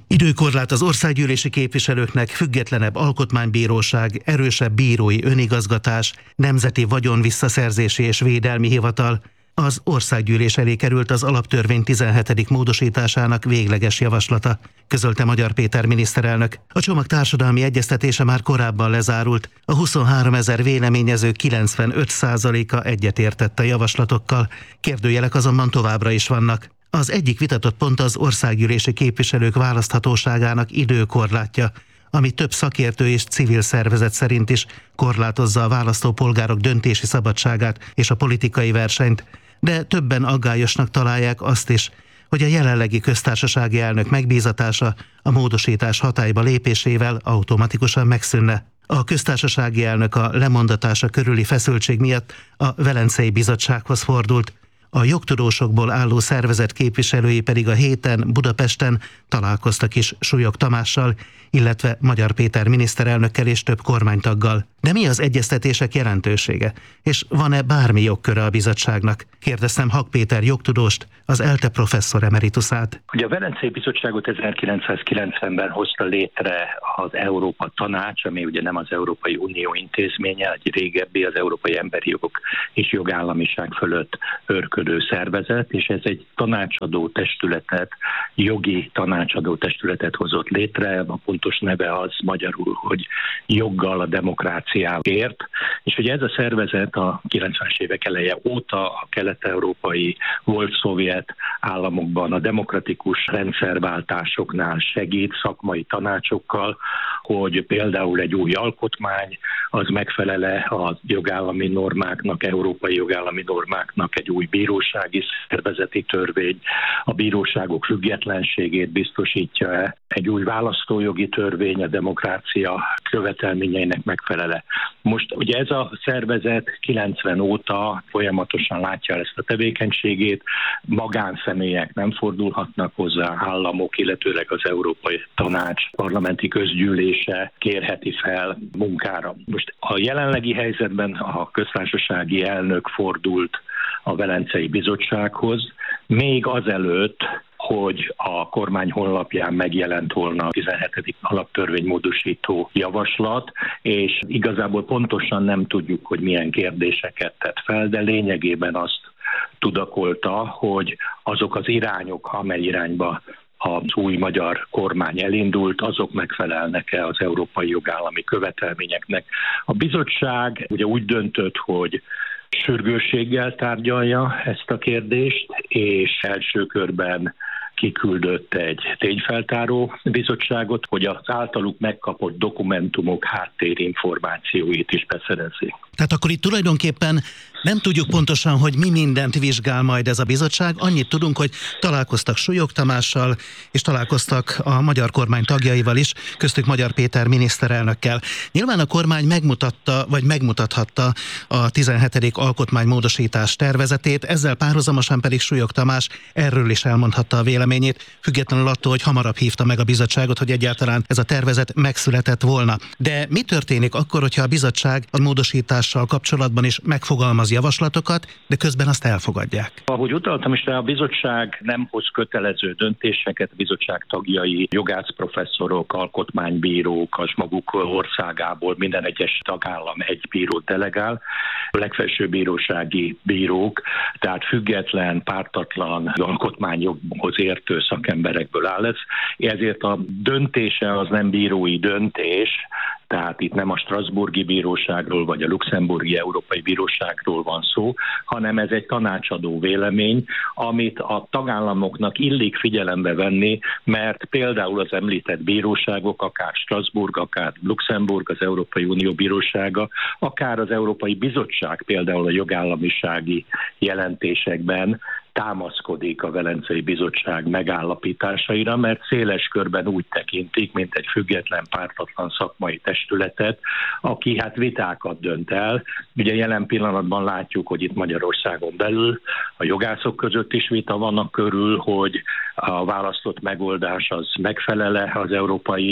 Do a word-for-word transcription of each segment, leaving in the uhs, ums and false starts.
Időkorlát az országgyűlési képviselőknek, függetlenebb alkotmánybíróság, erősebb bírói önigazgatás, nemzeti vagyon visszaszerzési és védelmi hivatal. Az országgyűlés elé került az alaptörvény tizenhetedik módosításának végleges javaslata, közölte Magyar Péter miniszterelnök. A csomag társadalmi egyeztetése már korábban lezárult. A huszonháromezer véleményező kilencvenöt százaléka egyetértett a javaslatokkal, kérdőjelek azonban továbbra is vannak. Az egyik vitatott pont az országgyűlési képviselők választhatóságának időkorlátja, ami több szakértő és civil szervezet szerint is korlátozza a választópolgárok döntési szabadságát és a politikai versenyt, de többen aggályosnak találják azt is, hogy a jelenlegi köztársasági elnök megbízatása a módosítás hatályba lépésével automatikusan megszűnne. A köztársasági elnök a lemondatása körüli feszültség miatt a Velencei Bizottsághoz fordult. A jogtudósokból álló szervezet képviselői pedig a héten Budapesten találkoztak is Súlyog Tamással, illetve Magyar Péter miniszterelnökkel és több kormánytaggal. De mi az egyeztetések jelentősége? És van-e bármi jogköre a bizottságnak? Kérdeztem Hak Péter jogtudóst, az ELTE professzor emeritusát. Ugye a Velencei Bizottságot ezerkilencszázkilencvenben hozta létre az Európa Tanács, ami ugye nem az Európai Unió intézménye, egy régebbi, az Európai Emberi Jogok és Jogállamiság fölött őrködő szervezet, és ez egy tanácsadó testületet, jogi tanácsadó testületet hozott létre, a pontos neve az magyarul, hogy joggal a demokráciáért, és ugye ez a szervezet a kilencvenes évek eleje óta a kelet-európai volt szovjet államokban a demokratikus rendszerváltásoknál segít szakmai tanácsokkal, hogy például egy új alkotmány az megfelele a jogállami normáknak, európai jogállami normáknak, egy új bírósági szervezeti törvény, a bíróságok függetlenségét biztosítja-e, egy új választójogi törvény a demokrácia követelményeinek megfelele. Most ugye ez a szervezet kilencven óta folyamatosan látja ezt a tevékenységét, magánszemélyek nem fordulhatnak hozzá, államok, illetőleg az Európai Tanács parlamenti közgyűlése kérheti fel munkára. Most a jelenlegi helyzetben a köztársasági elnök fordult a Velencei Bizottsághoz, még azelőtt, hogy a kormány honlapján megjelent volna a tizenhetedik alaptörvénymódosító javaslat, és igazából pontosan nem tudjuk, hogy milyen kérdéseket tett fel, de lényegében azt tudakolta, hogy azok az irányok, amely irányba az új magyar kormány elindult, azok megfelelnek-e az európai jogállami követelményeknek. A bizottság ugye úgy döntött, hogy sürgősséggel tárgyalja ezt a kérdést, és első körben kiküldött egy tényfeltáró bizottságot, hogy az általuk megkapott dokumentumok háttérinformációit is beszerezzék. Tehát akkor itt tulajdonképpen nem tudjuk pontosan, hogy mi mindent vizsgál majd ez a bizottság. Annyit tudunk, hogy találkoztak Súlyog Tamással, és találkoztak a magyar kormány tagjaival is, köztük Magyar Péter miniszterelnökkel. Nyilván a kormány megmutatta, vagy megmutathatta a tizenhetedik alkotmánymódosítás tervezetét, ezzel párhuzamosan pedig Súlyog Tamás erről is elmondhatta a véleményét, függetlenül attól, hogy hamarabb hívta meg a bizottságot, hogy egyáltalán ez a tervezet megszületett volna. De mi történik akkor, hogyha a bizottság a módosítással kapcsolatban is megfogalmaz javaslatokat, de közben azt elfogadják? Ahogy utaltam is rá, a bizottság nem hoz kötelező döntéseket, a bizottság tagjai, jogászprofesszorok, alkotmánybírók, az maguk országából minden egyes tagállam egy bírót delegál, a legfelsőbb bírósági bírók, tehát független, pártatlan, alkotmányjoghoz értő szakemberekből áll ez. Ezért a döntése az nem bírói döntés, tehát itt nem a Strasbourgi Bíróságról vagy a Luxemburgi Európai Bíróságról van szó, hanem ez egy tanácsadó vélemény, amit a tagállamoknak illik figyelembe venni, mert például az említett bíróságok, akár Strasbourg, akár Luxemburg, az Európai Unió Bírósága, akár az Európai Bizottság például a jogállamisági jelentésekben támaszkodik a Velencei Bizottság megállapításaira, mert széles körben úgy tekintik, mint egy független, pártatlan szakmai testületet, aki hát vitákat dönt el. Ugye jelen pillanatban látjuk, hogy itt Magyarországon belül a jogászok között is vita vannak körül, hogy a választott megoldás az megfelele az európai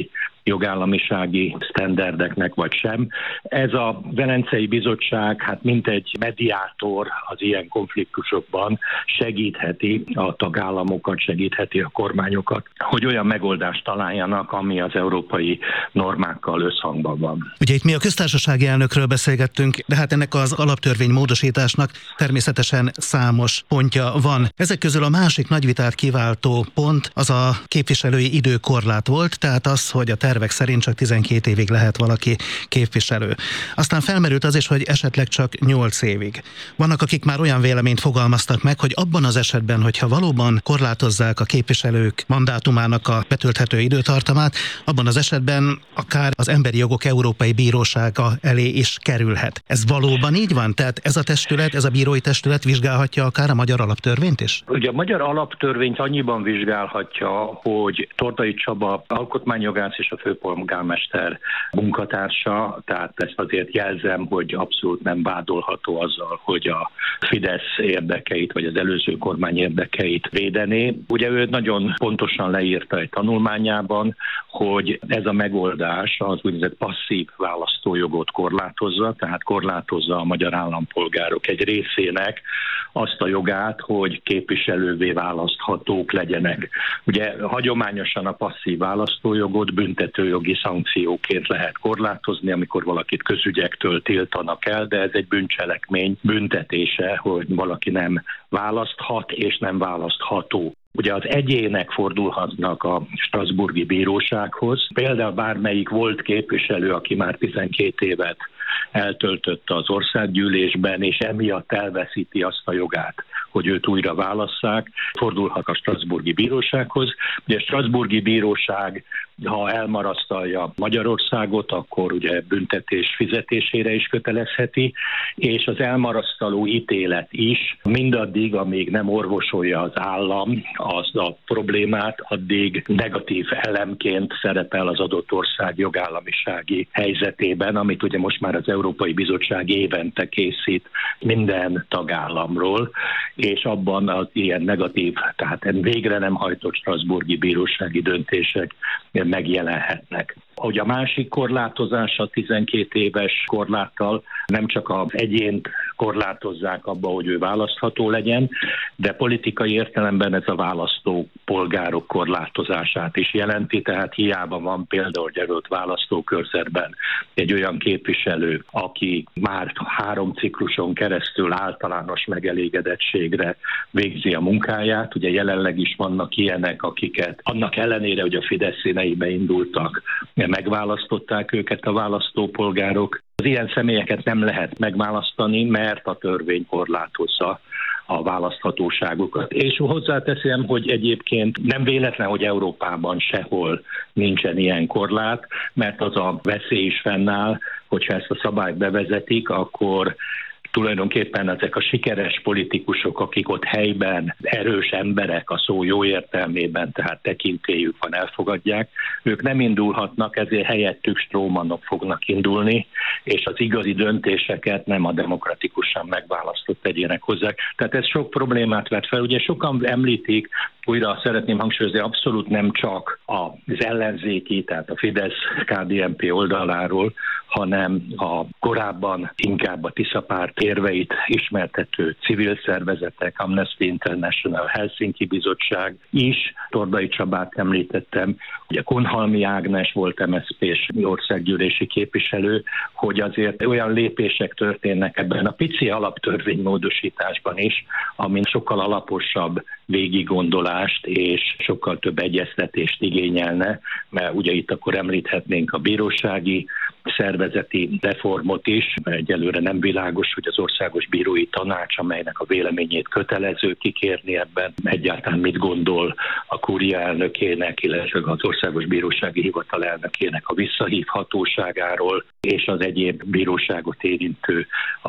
jogállamisági sztenderdeknek, vagy sem. Ez a Velencei Bizottság, hát mint egy mediátor az ilyen konfliktusokban segítheti a tagállamokat, segítheti a kormányokat, hogy olyan megoldást találjanak, ami az európai normákkal összhangban van. Ugye itt mi a köztársasági elnökről beszélgettünk, de hát ennek az alaptörvény módosításnak természetesen számos pontja van. Ezek közül a másik nagy vitát kiváltó pont az a képviselői időkorlát volt, tehát az, hogy a tervek szerint csak tizenkét évig lehet valaki képviselő. Aztán felmerült az is, hogy esetleg csak nyolc évig. Vannak, akik már olyan véleményt fogalmaztak meg, hogy abban az esetben, hogyha valóban korlátozzák a képviselők mandátumának a betölthető időtartamát, abban az esetben akár az Emberi Jogok Európai Bírósága elé is kerülhet. Ez valóban így van? Tehát ez a testület, ez a bírói testület vizsgálhatja akár a magyar alaptörvényt is? Ugye a magyar alaptörvényt annyiban vizsgálhatja, hogy Tordai Csaba alkotmányjogász és a főpolgármester munkatársa, tehát ezt azért jelzem, hogy abszolút nem vádolható azzal, hogy a Fidesz érdekeit, vagy az előző kormány érdekeit védené. Ugye ő nagyon pontosan leírta egy tanulmányában, hogy ez a megoldás az úgynevezett passzív választójogot korlátozza, tehát korlátozza a magyar állampolgárok egy részének azt a jogát, hogy képviselővé választhatók legyenek. Ugye hagyományosan a passzív választójogot büntetőjogi szankcióként lehet korlátozni, amikor valakit közügyektől tiltanak el, de ez egy bűncselekmény büntetése, hogy valaki nem választhat és nem választható. Ugye az egyének fordulhatnak a strasbourgi bírósághoz. Például bármelyik volt képviselő, aki már tizenkét évet eltöltött az országgyűlésben, és emiatt elveszíti azt a jogát, hogy őt újra válasszák, fordulhat a strasbourgi bírósághoz. Ugye a strasbourgi bíróság, ha elmarasztalja Magyarországot, akkor ugye büntetés fizetésére is kötelezheti, és az elmarasztaló ítélet is mindaddig, amíg nem orvosolja az állam az a problémát, addig negatív elemként szerepel az adott ország jogállamisági helyzetében, amit ugye most már az Európai Bizottság évente készít minden tagállamról, és abban az ilyen negatív, tehát végre nem hajtott strasbourgi bírósági döntések megjelenhetnek. Hogy a másik korlátozás a tizenkét éves korláttal nem csak az egyént korlátozzák abba, hogy ő választható legyen, de politikai értelemben ez a választó polgárok korlátozását is jelenti, tehát hiába van például jelölt választókörzetben egy olyan képviselő, aki már három cikluson keresztül általános megelégedettségre végzi a munkáját. Ugye jelenleg is vannak ilyenek, akiket annak ellenére, hogy a Fidesz színeibe indultak, megválasztották őket a választópolgárok. Az ilyen személyeket nem lehet megválasztani, mert a törvény korlátozza a választhatóságukat. És hozzáteszem, hogy egyébként nem véletlen, hogy Európában sehol nincsen ilyen korlát, mert az a veszély is fennáll, hogyha ezt a szabályt bevezetik, akkor tulajdonképpen ezek a sikeres politikusok, akik ott helyben erős emberek a szó jó értelmében, tehát tekintélyük van, elfogadják, ők nem indulhatnak, ezért helyettük strómanok fognak indulni, és az igazi döntéseket nem a demokratikusan megválasztott egyének hozzák. Tehát ez sok problémát vet fel. Ugye sokan említik, újra szeretném hangsúlyozni, abszolút nem csak az ellenzéki, tehát a Fidesz-ká dé en pé oldaláról, hanem a korábban inkább a Tisza párt érveit ismertető civil szervezetek, Amnesty International, Helsinki Bizottság is, Tordai Csabát említettem, ugye Kunhalmi Ágnes volt em es zé pés országgyűlési képviselő, hogy azért olyan lépések történnek ebben a pici alaptörvénymódosításban is, amin sokkal alaposabb végiggondolást és sokkal több egyeztetést igényelne, mert ugye itt akkor említhetnénk a bírósági szervezeti reformot is, mert egyelőre nem világos, hogy az Országos Bírói Tanács, amelynek a véleményét kötelező kikérni ebben, egyáltalán mit gondol a kúria elnökének, illetve az Országos Bírósági Hivatal elnökének a visszahívhatóságáról, és az egyéb bíróságot érintő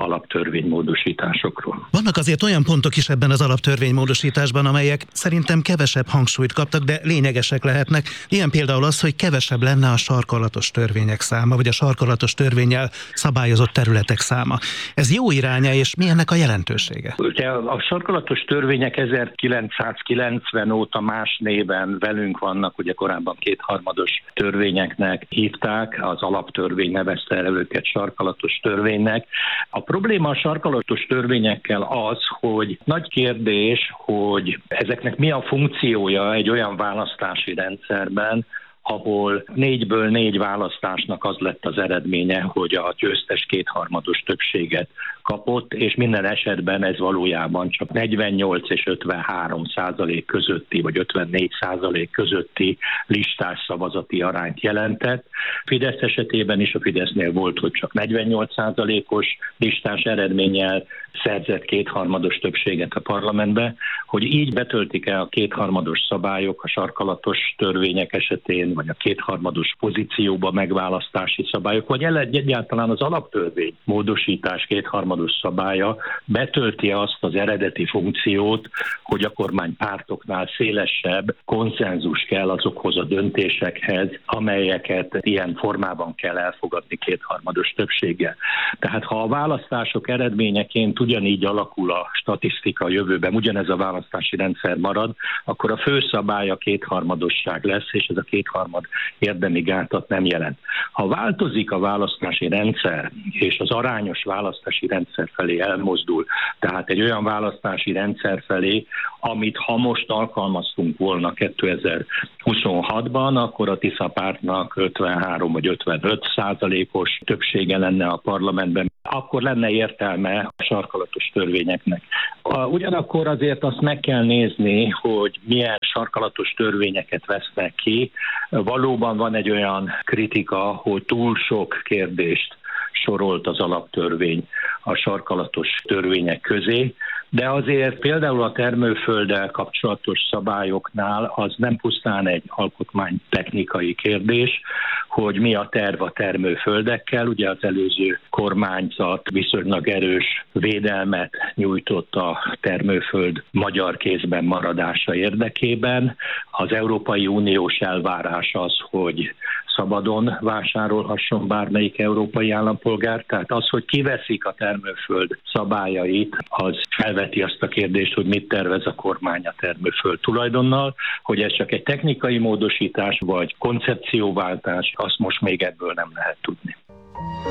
alaptörvénymódosításokról. Vannak azért olyan pontok is ebben az alaptörvénymódosításban, amelyek szerintem kevesebb hangsúlyt kaptak, de lényegesek lehetnek. Ilyen például az, hogy kevesebb lenne a sarkalatos törvények száma, vagy a sarkalatos törvénnyel szabályozott területek száma. Ez jó iránya, és mi ennek a jelentősége? Ugye a sarkalatos törvények ezerkilencszázkilencven óta más néven velünk vannak, ugye korábban kétharmados törvényeknek hívták, az alaptörvény nevezte el őket sarkalatos törvénynek. A probléma a sarkalatos törvényekkel az, hogy nagy kérdés, hogy ezeknek mi a funkciója egy olyan választási rendszerben, ahol négyből négy választásnak az lett az eredménye, hogy a győztes kétharmados többséget kapott, és minden esetben ez valójában csak negyvennyolc és ötvenhárom százalék közötti, vagy ötvennégy százalék közötti listás szavazati arányt jelentett. Fidesz esetében is, a Fidesznél volt, hogy csak negyvennyolc százalékos listás eredménnyel szerzett kétharmados többséget a parlamentbe, hogy így betöltik el a kétharmados szabályok a sarkalatos törvények esetén, vagy a kétharmados pozícióba megválasztási szabályok, vagy egyáltalán az alaptörvény módosítás kétharmados szabálya betölti azt az eredeti funkciót, hogy a kormánypártoknál szélesebb konszenzus kell azokhoz a döntésekhez, amelyeket ilyen formában kell elfogadni kétharmados többséggel. Tehát ha a választások eredményeként ugyanígy alakul a statisztika a jövőben, ugyanez a választási rendszer marad, akkor a fő szabály a kétharmadosság lesz, és ez a kétharmad érdemi gátat nem jelent. Ha változik a választási rendszer, és az arányos választási rendszer felé elmozdul, tehát egy olyan választási rendszer felé, amit ha most alkalmaztunk volna kétezer-huszonhatban, akkor a Tisza pártnak ötvenhárom vagy ötvenöt százalékos többsége lenne a parlamentben, akkor lenne értelme a sarkalatos törvényeknek. Ugyanakkor azért azt meg kell nézni, hogy milyen sarkalatos törvényeket vesznek ki. Valóban van egy olyan kritika, hogy túl sok kérdést sorolt az alaptörvény a sarkalatos törvények közé, de azért például a termőfölddel kapcsolatos szabályoknál az nem pusztán egy alkotmánytechnikai kérdés, hogy mi a terv a termőföldekkel. Ugye az előző kormányzat viszonylag erős védelmet nyújtott a termőföld magyar kézben maradása érdekében. Az Európai Uniós elvárás az, hogy szabadon vásárolhasson bármelyik európai állampolgár. Tehát az, hogy kiveszik a termőföld szabályait, az felveti azt a kérdést, hogy mit tervez a kormány a termőföld tulajdonnal, hogy ez csak egy technikai módosítás vagy koncepcióváltás, azt most még ebből nem lehet tudni.